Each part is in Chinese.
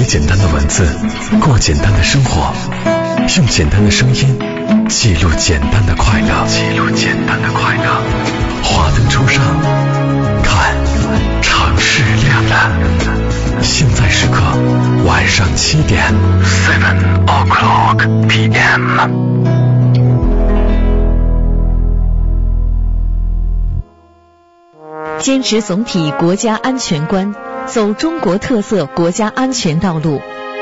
简单的文字，过简单的生活，用简单的声音记录简单的快乐。华灯初上，看城市亮了。现在时刻晚上7点，7 o'clock p.m. 坚持总体国家安全观，走中国特色国家安全道路，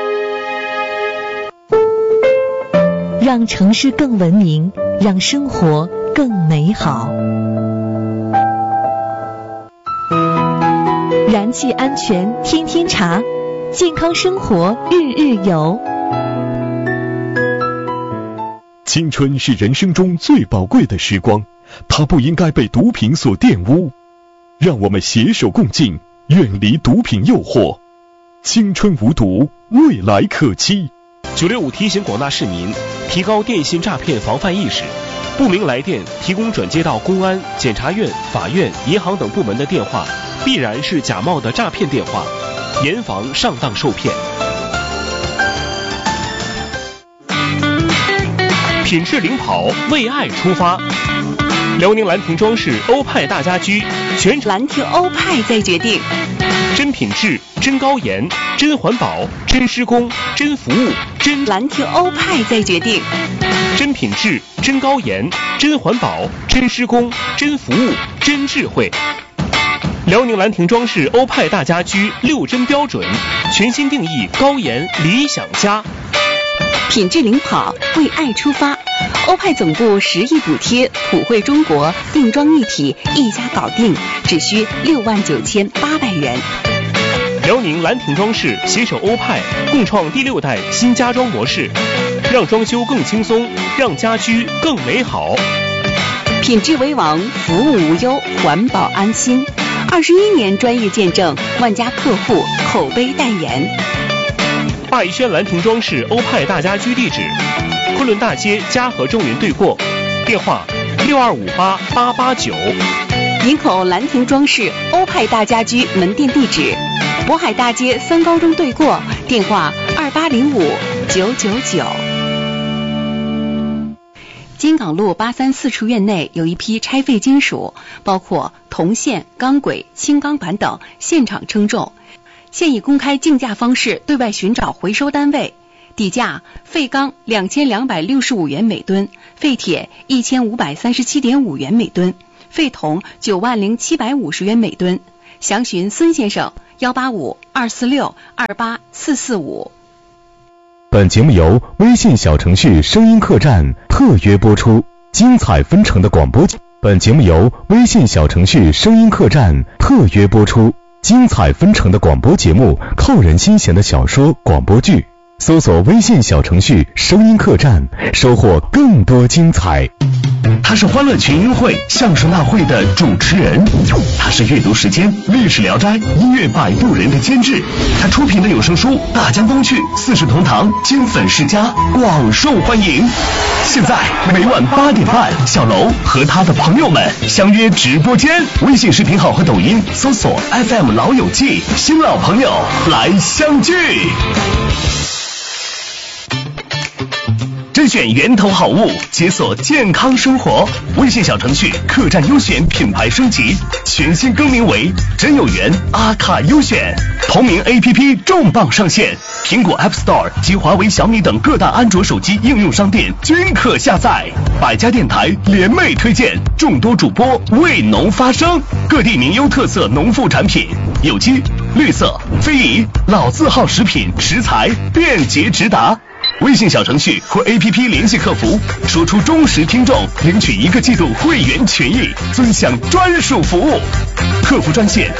让城市更文明，让生活更美好。燃气安全天天查，健康生活日日有。 青春是人生中最宝贵的时光，它不应该被毒品所玷污。让我们携手共进，远离毒品诱惑。青春无毒，未来可期。 965提醒广大市民提高电信诈骗防范意识，不明来电提供转接到公安、检察院、法院、银行等部门的电话，必然是假冒的诈骗电话，严防上当受骗。品质领跑，为爱出发。辽宁兰亭装饰欧派大家居全兰亭欧派再决定， 真品质、真高盐、真环保、真施工、真服务、真兰亭欧派再决定， 真品质、真高盐、真环保、真施工、真服务、真智慧。辽宁兰亭装饰欧派大家居6真标准，全新定义高盐理想家。 品质领跑，为爱出发。欧派总部10亿补贴，普惠中国，定妆一体，一家搞定，只需69800元。 辽宁兰亭装饰携手欧派，共创第6代新家装模式，让装修更轻松，让家居更美好。 品质为王，服务无忧，环保安心。21年专业见证，万家客户口碑代言。 大宜轩兰亭装饰欧派大家居地址：昆仑大街嘉禾中云对过，电话6258889。 营口兰亭装饰欧派大家居门店地址：渤海大街3高中对过，电话2805999。京港路834处院内有一批拆废金属，包括铜线、钢轨、轻钢板等，现场称重。现以公开竞价方式对外寻找回收单位，底价：废钢2265元每吨，废铁1537.5元每吨，废铜90750元每吨。详询孙先生185-246-28445。 本节目由微信小程序声音客栈特约播出，精彩纷呈的广播。本节目由微信小程序声音客栈特约播出，精彩纷呈的广播节目，扣人心弦的小说广播剧。搜索微信小程序声音客栈，收获更多精彩。 他是欢乐群英会相声大会的主持人，他是阅读时间历史聊斋音乐摆渡人的监制，他出品的有声书《大江东去》四世同堂金粉世家广受欢迎。现在每晚8点半，小楼和他的朋友们相约直播间，微信视频号和抖音搜索 FM 老友记，新老朋友来相聚。甄选源头好物，解锁健康生活。微信小程序客栈优选品牌升级，全新更名为真有缘阿卡优选。同名 APP 重磅上线，苹果 App Store 及华为、小米等各大安卓手机应用商店均可下载。百家电台联袂推荐，众多主播为农发声，各地名优特色农副产品，有机、绿色、非遗、老字号食品食材便捷直达。微信小程序或 APP 联系客服，说出忠实听众，领取1个季度会员权益，尊享专属服务。客服专线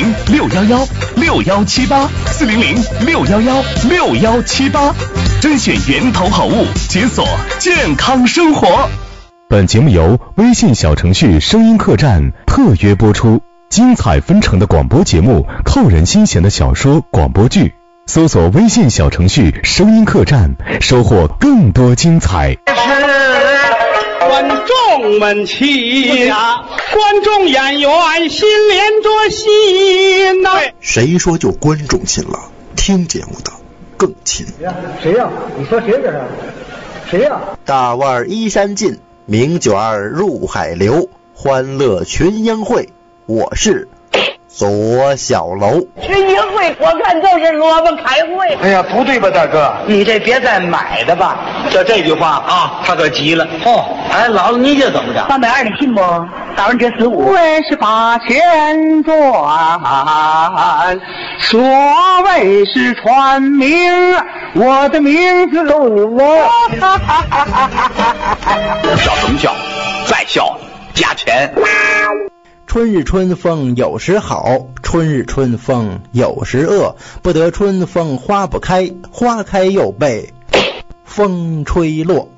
400-611-6178，400-611-6178，甄选源头好物，解锁健康生活。 本节目由微信小程序声音客栈特约播出，精彩纷呈的广播节目，扣人心弦的小说广播剧。搜索微信小程序声音客栈，收获更多精彩。 观众们齐，观众演员心连着心呐。 谁说就观众亲了？听节目的更亲。 谁呀？你说谁这是？谁呀？ 大腕衣衫尽，名卷入海流，欢乐群英会，我是左小楼。 群英会我看就是萝卜开会。 哎呀，不对吧，大哥？ 你这别再买的吧。 这句话啊，他可急了。 哎，姥姥你这怎么着？320你信不？打完折15。 我是8千转，所谓是传名，我的名字我。 笑什么笑？再笑加钱。 春日春风有时好，春日春风有时恶，不得春风花不开，花开又被风吹落。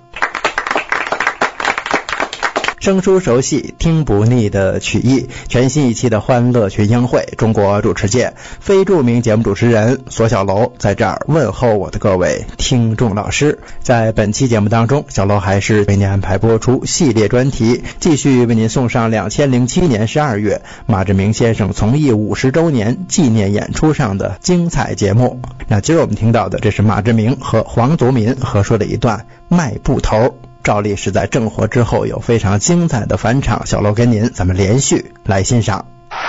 生疏熟悉听不腻的曲艺，全新一期的欢乐群英会中国主持界非著名节目主持人左小楼在这儿问候我的各位听众老师。在本期节目当中，小楼还是为您安排播出系列专题，继续为您送上2007年12月马志明先生从艺50周年纪念演出上的精彩节目。那今儿我们听到的这是马志明和黄祖民合说的一段卖布头，照例是在正活之后有非常精彩的返场，小楼跟您咱们连续来欣赏。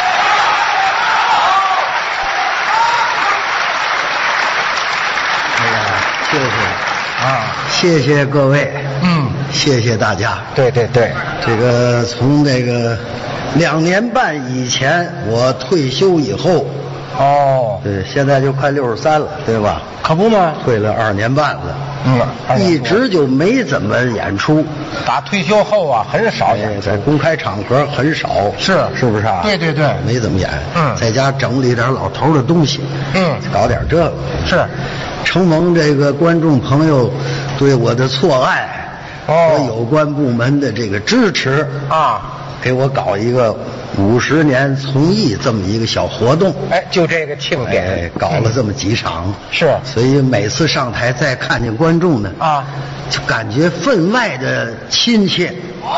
哎呀，谢谢啊，谢谢各位，谢谢大家。 对对对， 这个从这个2年半以前我退休以后，对，现在就快63了，对吧？ 可不嘛， 退了2年半了。一直就没怎么演出。 打退休后啊，很少演， 在公开场合很少，是不是啊？ 对对对， 没怎么演。在家整理点老头的东西，搞点这个。 是， 承蒙这个观众朋友对我的错爱和有关部门的这个支持啊，给我搞一个50年从艺这么一个小活动。 就这个庆典， 搞了这么几场。 是， 所以每次上台再看见观众呢，就感觉分外的亲切。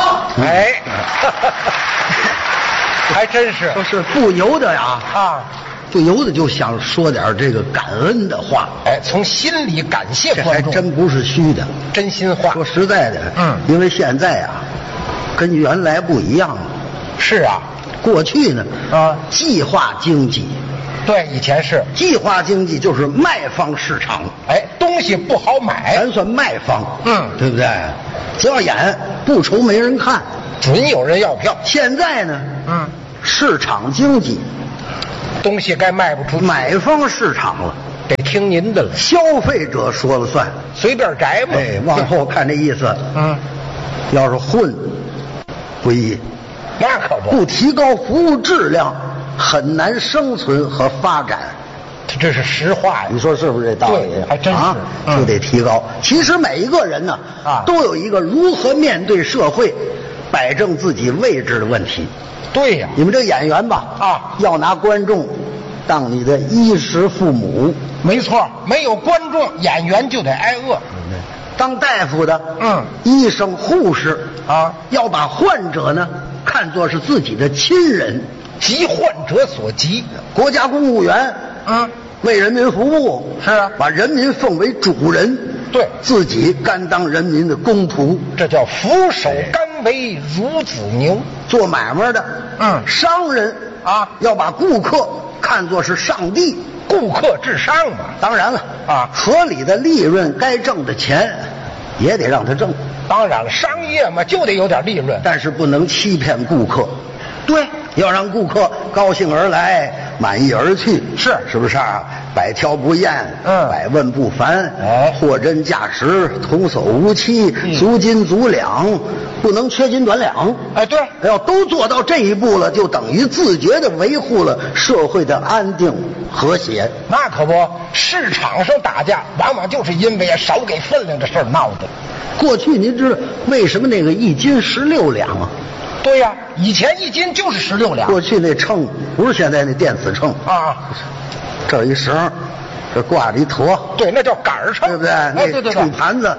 还真是， 就是不由得呀，不由得就想说点这个感恩的话。 从心里感谢观众， 这还真不是虚的， 真心话。 说实在的，因为现在啊，跟原来不一样了。 是啊， 过去呢，计划经济。 对，以前是计划经济，就是卖方市场。 东西不好买， 咱算卖方，对不对？只要演不愁没人看， 准有人要票。 现在呢，市场经济， 东西该卖不出去， 买方市场了， 得听您的了， 消费者说了算， 随便摘嘛。 往后看这意思，要是混，不易， 那可不提高服务质量，很难生存和发展。 这是实话呀， 你说是不是这道理？ 对，还真是， 就得提高。其实每一个人呢，都有一个如何面对社会、摆正自己位置的问题。 对呀， 你们这演员吧，要拿观众当你的衣食父母。 没错，没有观众，演员就得挨饿。 当大夫的，医生、护士要把患者呢看作是自己的亲人， 急患者所急。 国家公务员，为人民服务， 是啊， 把人民奉为主人， 对， 自己甘当人民的公仆， 这叫俯首甘为孺子牛。 做买卖的，商人要把顾客看作是上帝， 顾客至上嘛。 当然了，合理的利润，该挣的钱也得让他挣。 当然了，商业嘛就得有点利润， 但是不能欺骗顾客。对，要让顾客高兴而来，满意而去，是不是啊？百挑不厌，百问不烦，货真价实，童叟无欺，足斤足两，不能缺斤短两。 对， 要都做到这一步了，就等于自觉地维护了社会的安定和谐。 那可不，市场上打架往往就是因为少给分量这事儿闹的。 过去您知道为什么那个1斤16两啊？ 对呀，以前1斤就是16两。 过去那秤不是现在那电子秤这一绳，这挂着一坨， 对，那叫杆儿秤， 对不对？那秤盘子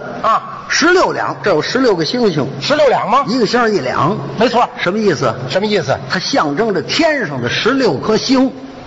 16两，这有16个星星 ，16两吗？ 一个星1两， 没错。 什么意思？ 什么意思？ 它象征着天上的16颗星。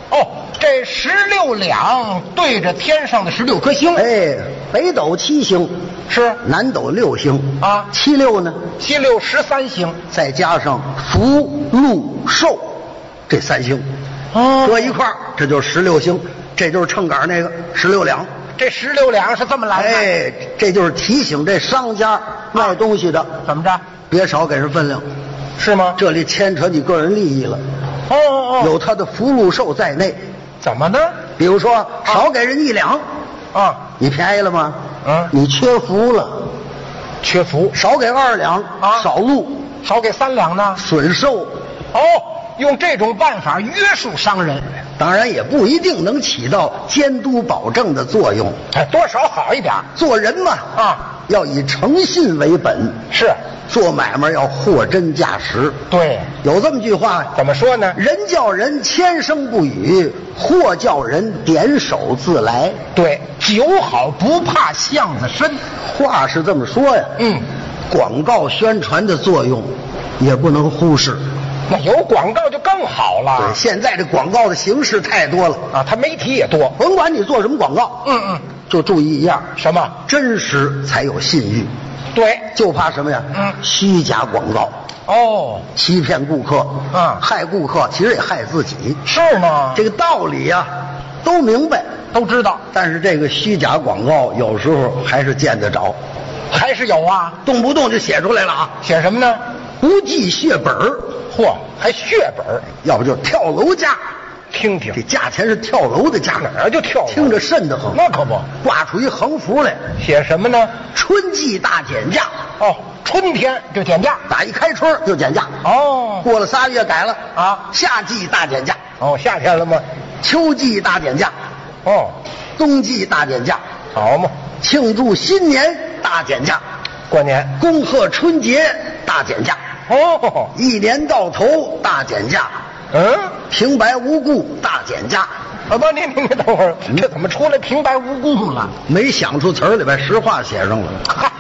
哦，这16两对着天上的16颗星。 哎，北斗7星， 是南斗6星啊 ，7、6呢 ？7、6、13星， 再加上福、禄、寿这3星，搁一块儿，这就是16星，这就是秤杆那个16两。 这16两是这么来的。 哎，这就是提醒这商家卖东西的， 怎么着？ 别少给人分量， 是吗？ 这里牵扯你个人利益了。 哦， 有他的福禄寿在内。 怎么呢？ 比如说少给人1两，你便宜了吗？你缺福了， 缺福。 少给2两，少禄； 少给3两呢， 损寿。 哦，用这种办法约束商人， 当然也不一定能起到监督保证的作用， 多少好一点。 做人嘛，要以诚信为本， 是做买卖要货真价实。 对， 有这么句话， 怎么说呢？ 人叫人千声不语，货叫人点手自来。 对，酒好不怕巷子深， 话是这么说呀。广告宣传的作用也不能忽视。 那有广告就更好了。 对，现在这广告的形式太多了啊，它媒体也多。 甭管你做什么广告，就注意一样， 什么？ 真实才有信誉。 对， 就怕什么呀？虚假广告。 哦， 欺骗顾客，害顾客，其实也害自己。 是呢， 这个道理呀，都明白， 都知道。 但是这个虚假广告有时候还是见得着， 还是有啊， 动不动就写出来了啊。 写什么呢？ 不计血本儿。 嚯，还血本儿， 要不就跳楼价。 听听， 这价钱是跳楼的价， 哪儿就跳楼？ 听着瘆得慌。 那可不， 挂出一横幅来， 写什么呢？ 春季大减价。 哦，春天就减价， 打一开春就减价。 哦， 过了3月改了啊， 夏季大减价。 哦，夏天了吗？ 秋季大减价。 哦， 冬季大减价。 好嘛， 庆祝新年大减价， 过年恭贺春节大减价。 哦， 一年到头大减价。平白无故大减价。 啊不，您等会儿，这怎么出来平白无故了？ 没想出词儿来，把实话写上了。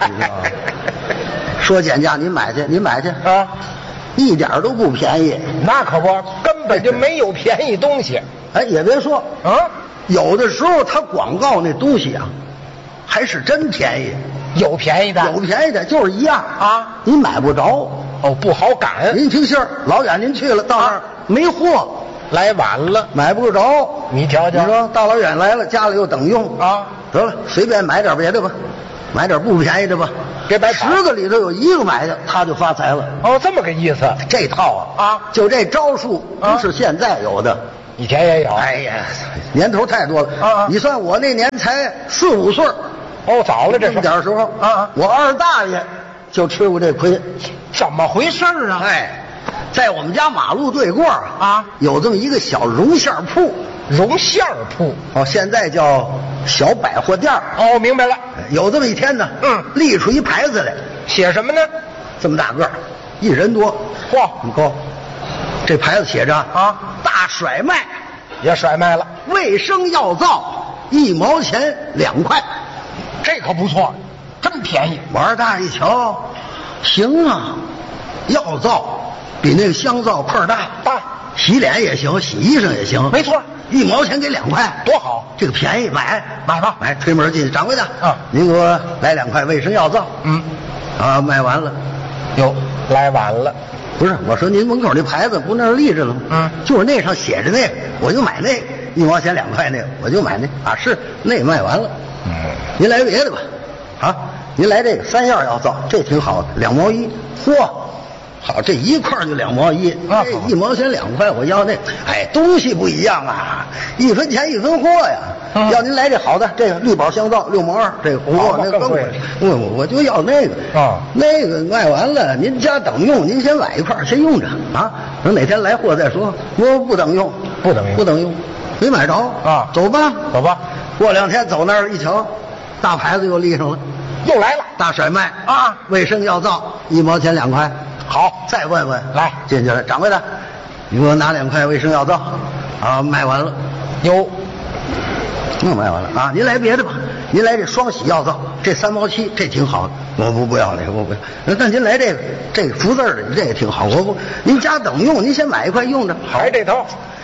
说减价，您买去啊， 一点都不便宜。 那可不，根本就没有便宜东西。 哎，也别说啊， 有的时候他广告那东西啊，还是真便宜。 有便宜的， 有便宜的，就是一样啊， 你买不着。 哦，不好赶。 您听信儿，老远您去了，到那儿没货， 来晚了， 买不着。 你瞧瞧， 你说大老远来了，家里又等用啊， 得了，随便买点别的吧，买点不便宜的吧， 别白跑。 10个里头有1个买的，他就发财了。 哦，这么个意思。 这套啊， 就这招数不是现在有的， 以前也有。 哎呀，年头太多了啊！ 你算我那年才4、5岁。 哦，早了这么点时候啊！ 我二大爷就吃过这亏。 怎么回事啊？ 哎，在我们家马路对过啊，有这么一个小绒线铺。 绒线铺哦，现在叫小百货店。 哦，明白了。 有这么一天呢，立出一牌子来， 写什么呢？ 这么大个，1人多。 嚯， 你高。这牌子写着啊，大甩卖， 也甩卖了。 卫生药皂1毛钱2块。 这可不错，真便宜。 我二大一瞧，行啊，药皂比那个香皂块大，洗脸也行，洗衣裳也行， 没错 ，1毛钱给2块， 多好！ 这个便宜，买吧， 买。推门进去，掌柜的啊， 您给我来2块卫生药皂。卖完了。 哟，来晚了。 不是，我说您门口那牌子不那儿立着了吗？就是那上写着那个，我就买那个，1毛钱2块那个，我就买那啊，是那卖完了。您来别的吧，啊，您来这个3样药皂，这挺好的，2毛1。嚯，好，这一块就2毛1，这1毛钱2块，我要那，哎，东西不一样啊，1分钱1分货呀。要您来这好的，这个绿宝香皂6毛2，这个红货那更贵。我就要那个啊，那个卖完了，您家等用，您先买一块先用着啊，等哪天来货再说。不等用，不等用，没买着啊，走吧。过2天走那儿一瞧，大牌子又立上了， 又来了， 大甩卖啊， 卫生药皂1毛钱2块。 好， 再问问， 来进去了，掌柜的，你给我拿2块卫生药皂啊，卖完了。 有， 卖完了啊！您来别的吧，您来这双喜药皂，这3毛7，这挺好的。我不要那个，我不要。那您来这个福字的，这也挺好。您家等用，您先买一块用着。 还这套。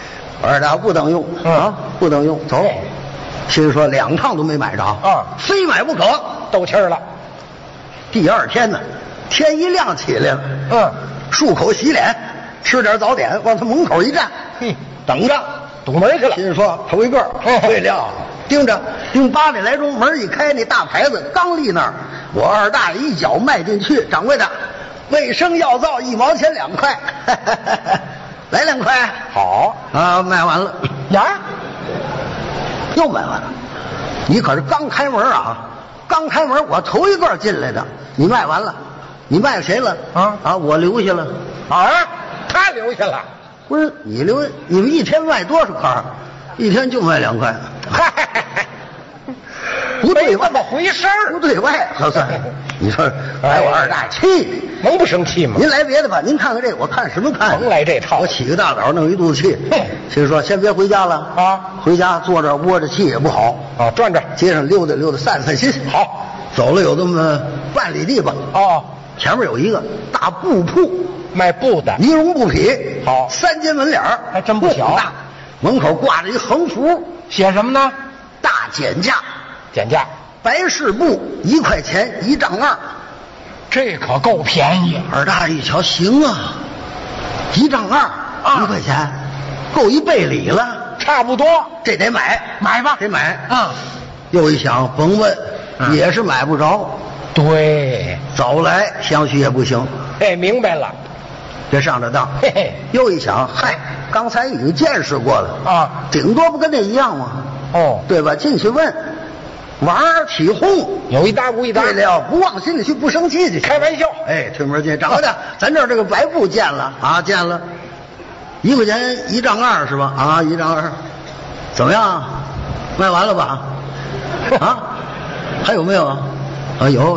我二大不等用啊，不等用，走。心说2趟都没买着啊，非买不可， 斗气儿了。 第二天呢，天一亮起来了，漱口洗脸，吃点早点，往他门口一站，等着堵门去了。 心说头一个对了，盯着，用8点来钟，门一开，那大牌子刚立那儿，我二大爷一脚迈进去，掌柜的，卫生药皂1毛钱2块，来2块， 好啊，卖完了呀， 又卖完了。你可是刚开门啊，刚开门，我头一个进来的，你卖完了，你卖谁了？啊，我留下了。 啊，他留下了。 不是你留，你们一天卖多少块？一天就卖2块。不对外， 怎么回事儿？ 不对外，合算。你说来我二大气， 能不生气吗？ 您来别的吧，您看看这个，我看什么看？ 甭来这套。 我起个大早弄一肚子气，心说先别回家了啊，回家坐这窝着气也不好啊，转转街上溜达溜达散散心。 好， 走了有这么半里地吧。 哦， 前面有一个大布铺， 卖布的， 呢绒布匹。 好 ，3间门脸还真不小。 大，门口挂着一横幅， 写什么呢？ 大减价。 减价， 白事布1块钱1丈2， 这可够便宜。 二大爷一瞧，行啊，1丈2，1块钱，够一倍里了， 差不多。 这得买， 买吧， 得买啊！又一想，甭问，也是买不着。 对， 早来相许也不行。 哎，明白了， 别上这当。 嘿嘿， 又一想，嗨，刚才已经见识过了啊，顶多不跟那一样吗？ 哦， 对吧？进去问。玩儿起哄， 有一搭无一搭。 对了，不往心里去，不生气去。 开玩笑。 哎，推门进，掌柜的，咱这儿这个白布见了啊，见了，1块钱1丈2是吧？啊，1丈2，怎么样？卖完了吧？啊，还有没有？啊，有，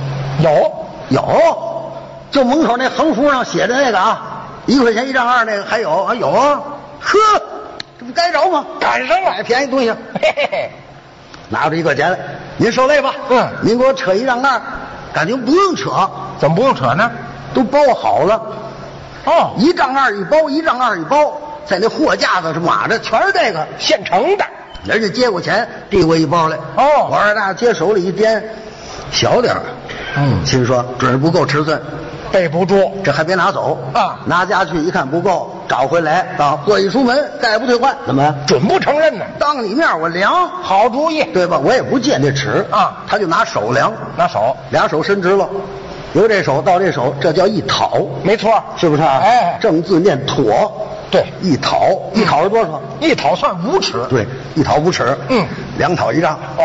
就门口那横幅上写的那个啊，1块钱1丈2那个还有啊，有啊，呵，这不该着吗？ 赶上了， 买便宜东西。 嘿嘿嘿。 拿出1块钱来，您受累吧。您给我扯1丈2，感觉不用扯。 怎么不用扯呢？ 都包好了。 哦 ，1丈2一包，1丈2一包，在那货架子上码着，全是这个现成的。 人家接过钱，递过一包来。 哦， 我二大接手里一掂，小点儿。心说准是不够尺寸， 备不住， 这还别拿走啊！拿家去一看不够，找回来啊！货一出门，概不退换。怎么准不承认呢？ 当你面我量， 好主意， 对吧？我也不借那尺啊，他就拿手量， 拿手 ，2手伸直了，由这手到这手，这叫一讨， 没错， 是不是啊？ 哎， 正字念妥， 对， 一讨，一讨是多少？ 一讨算5尺， 对，一讨5尺，2讨1丈。